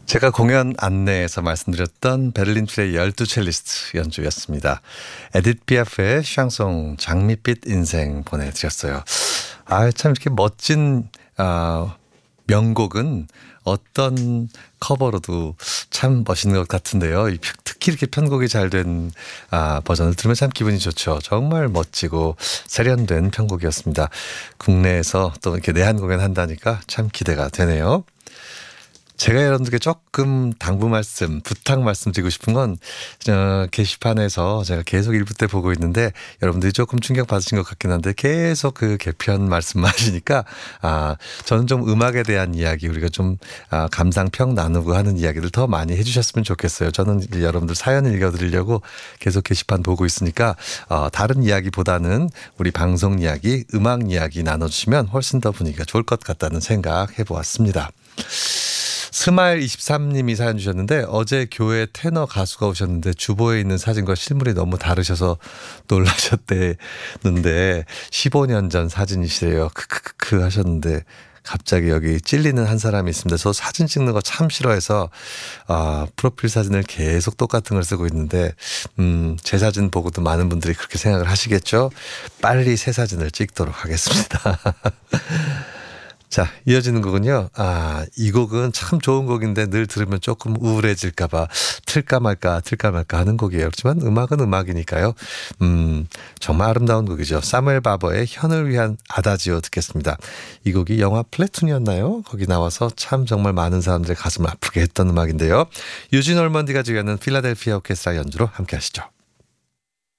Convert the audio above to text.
제가 공연 안내에서 말씀드렸던 베를린 필의 12 첼리스트 연주였습니다. 에디트 피아프의 샹송 장밋빛 인생 보내드렸어요. 참 이렇게 멋진 명곡은 어떤 커버로도 참 멋있는 것 같은데요. 특히 이렇게 편곡이 잘 된 버전을 들으면 참 기분이 좋죠. 정말 멋지고 세련된 편곡이었습니다. 국내에서 또 이렇게 내한 공연 한다니까 참 기대가 되네요. 제가 여러분들께 조금 당부 말씀, 부탁 말씀드리고 싶은 건 게시판에서 제가 계속 일부 때 보고 있는데 여러분들이 조금 충격 받으신 것 같긴 한데 계속 그 개편 말씀만 하시니까 저는 좀 음악에 대한 이야기 우리가 좀 감상평 나누고 하는 이야기들 더 많이 해주셨으면 좋겠어요. 저는 여러분들 사연 읽어드리려고 계속 게시판 보고 있으니까 다른 이야기보다는 우리 방송 이야기, 음악 이야기 나눠주시면 훨씬 더 분위기가 좋을 것 같다는 생각 해보았습니다. 스마일23님이 사연 주셨는데 어제 교회 테너 가수가 오셨는데 주보에 있는 사진과 실물이 너무 다르셔서 놀라셨대는데 15년 전 사진이시래요. 크크크 하셨는데 갑자기 여기 찔리는 한 사람이 있습니다. 저 사진 찍는 거 참 싫어해서 프로필 사진을 계속 똑같은 걸 쓰고 있는데 제 사진 보고도 많은 분들이 그렇게 생각을 하시겠죠. 빨리 새 사진을 찍도록 하겠습니다. 자, 이어지는 곡은요. 이 곡은 참 좋은 곡인데 늘 들으면 조금 우울해질까봐 틀까 말까 하는 곡이에요. 그렇지만 음악은 음악이니까요. 정말 아름다운 곡이죠. 사무엘 바버의 현을 위한 아다지오 듣겠습니다. 이 곡이 영화 플래툰이었나요? 거기 나와서 참 정말 많은 사람들의 가슴을 아프게 했던 음악인데요. 유진 올먼디가 주연은 필라델피아 오케스트라 연주로 함께 하시죠.